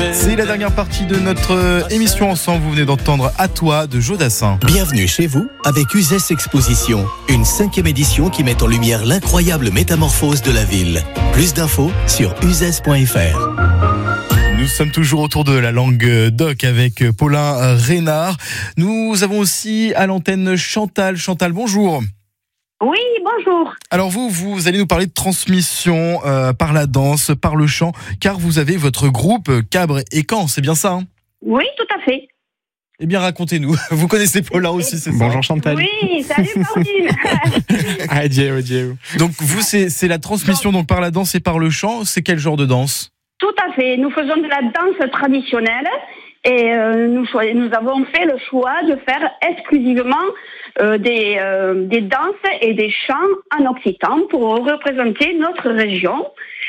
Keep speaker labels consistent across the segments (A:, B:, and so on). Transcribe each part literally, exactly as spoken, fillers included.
A: C'est la dernière partie de notre émission ensemble. Vous venez d'entendre À toi de Joe Dassin.
B: Bienvenue chez vous avec Uzès Exposition, une cinquième édition qui met en lumière l'incroyable métamorphose de la ville. Plus d'infos sur uzès point f r.
A: Nous sommes toujours autour de la Languedoc avec Paulin Reynard. Nous avons aussi à l'antenne Chantal. Chantal, bonjour.
C: Oui, bonjour.
A: Alors vous, vous allez nous parler de transmission euh, par la danse, par le chant, car vous avez votre groupe Cabre et Caen, c'est bien ça hein?
C: Oui, tout à fait.
A: Eh bien, racontez-nous. Vous connaissez Paulin aussi, c'est ça?
D: Bonjour Chantal.
C: Oui, salut Pauline.
D: Adieu, adieu.
A: Donc vous, c'est, c'est la transmission donc par la danse et par le chant. C'est quel genre de danse?
C: Tout à fait. Nous faisons de la danse traditionnelle et euh, nous, nous avons fait le choix de faire exclusivement euh, des, euh, des danses et des chants en occitan pour représenter notre région.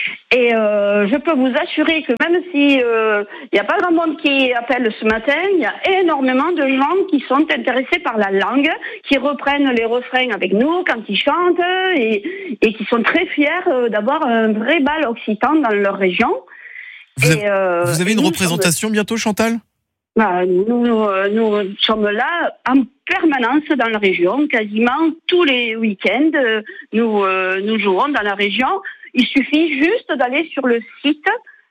C: Et euh, je peux vous assurer que même si il euh, n'y a pas grand monde qui appelle ce matin, il y a énormément de gens qui sont intéressés par la langue, qui reprennent les refrains avec nous quand ils chantent et, et qui sont très fiers d'avoir un vrai bal occitan dans leur région.
A: Vous,
C: et, euh,
A: vous avez une représentation sommes... bientôt, Chantal?
C: Bah, nous, nous, nous sommes là en permanence dans la région, quasiment tous les week-ends. Nous, euh, nous jouons dans la région. Il suffit juste d'aller sur le site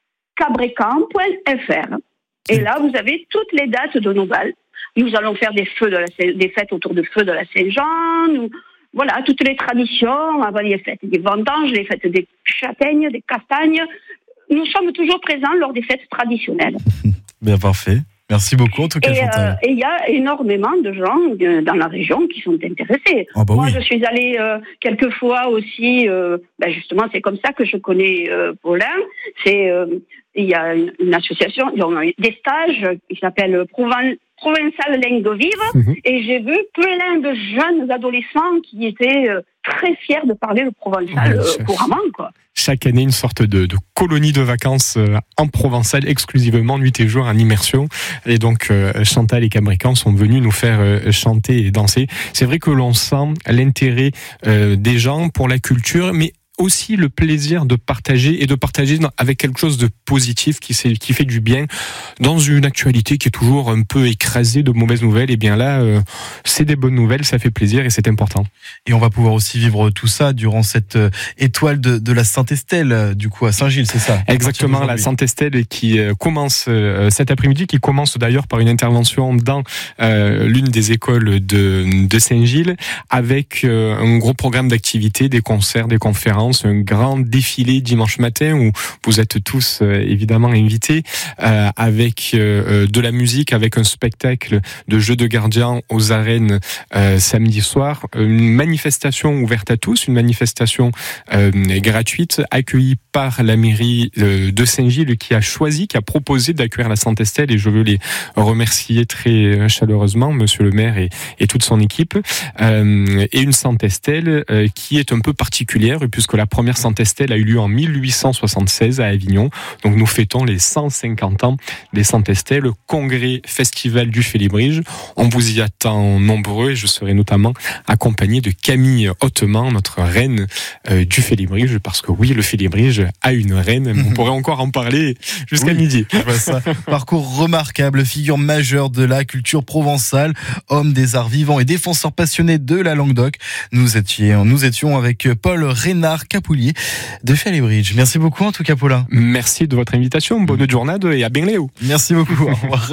C: cabrecan point f r. Et là, vous avez toutes les dates de nos bals. Nous allons faire des, feux de la, des fêtes autour de feux de la Saint-Jean. Nous, voilà, toutes les traditions. Avant les fêtes des vendanges, les fêtes des châtaignes, des castagnes. Nous sommes toujours présents lors des fêtes traditionnelles.
A: Bien, parfait. Merci beaucoup, en tout cas, Chantal.
C: Et il euh, y a énormément de gens euh, dans la région qui sont intéressés.
A: Oh bah
C: Moi,
A: oui.
C: je suis allée euh, quelques fois aussi, euh, ben justement, c'est comme ça que je connais euh, Paulin. C'est, euh, il y a une, une association, ils ont des stages qui s'appellent Proven- Provençal Langue Vive, mmh. Et j'ai vu plein de jeunes adolescents qui étaient euh, très fiers de parler le provençal
D: ouais,
C: euh, couramment, quoi.
D: Chaque année, une sorte de, de colonie de vacances euh, en provençal, exclusivement nuit et jour en immersion. Et donc, euh, Chantal et Cabre-et-Caen sont venus nous faire euh, chanter et danser. C'est vrai que l'on sent l'intérêt euh, des gens pour la culture, mais aussi le plaisir de partager et de partager avec quelque chose de positif qui, qui fait du bien dans une actualité qui est toujours un peu écrasée de mauvaises nouvelles. Et bien là, euh, c'est des bonnes nouvelles, ça fait plaisir et c'est important.
A: Et on va pouvoir aussi vivre tout ça durant cette euh, étoile de, de la Sainte-Estelle, euh, du coup à Saint-Gilles, c'est ça?
D: Exactement, la Sainte-Estelle qui euh, commence euh, cet après-midi, qui commence d'ailleurs par une intervention dans euh, l'une des écoles de, de Saint-Gilles, avec euh, un gros programme d'activités, des concerts, des conférences, un grand défilé dimanche matin où vous êtes tous euh, évidemment invités euh, avec euh, de la musique, avec un spectacle de jeux de gardiens aux arènes euh, samedi soir, une manifestation ouverte à tous, une manifestation euh, gratuite accueillie par la mairie euh, de Saint-Gilles qui a choisi, qui a proposé d'accueillir la Sainte-Estelle et je veux les remercier très chaleureusement, monsieur le maire et, et toute son équipe, euh, et une Sainte-Estelle euh, qui est un peu particulière puisque la première Sainte-Estelle a eu lieu en mille huit cent soixante-seize à Avignon. Donc nous fêtons les cent cinquante ans des Sainte-Estelle, le congrès festival du Félibrige. On vous y attend nombreux et je serai notamment accompagné de Camille Hautement, notre reine euh, du Félibrige, parce que oui, le Félibrige a une reine. On pourrait encore en parler jusqu'à
A: oui,
D: midi.
A: Ça. Parcours remarquable, figure majeure de la culture provençale, homme des arts vivants et défenseur passionné de la Languedoc. Nous étions, nous étions avec Paul Reynard Capoulier de Félibrige. Merci beaucoup en tout cas, Paulin.
D: Merci de votre invitation, bonne journée et à bientôt.
A: Merci beaucoup, au revoir.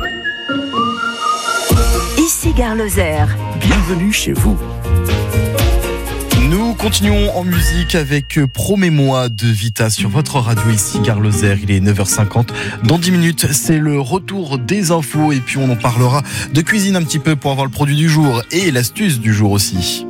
E: Ici Gare Lozère.
B: Bienvenue chez vous.
A: Nous continuons en musique avec Promets-moi de Vita sur votre radio ici Gare Lozère. Il est neuf heures cinquante. Dans dix minutes, c'est le retour des infos et puis on en parlera de cuisine un petit peu pour avoir le produit du jour et l'astuce du jour aussi.